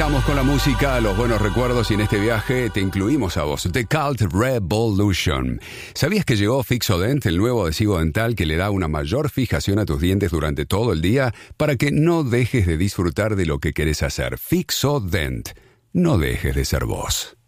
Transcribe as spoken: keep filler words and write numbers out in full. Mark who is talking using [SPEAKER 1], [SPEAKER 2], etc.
[SPEAKER 1] conectamos con la música, los buenos recuerdos y en este viaje te incluimos a vos. The Cult Revolution. ¿Sabías que llegó Fixodent, el nuevo adhesivo dental que le da una mayor fijación a tus dientes durante todo el día para que no dejes de disfrutar de lo que querés hacer? Fixodent. No dejes de ser vos.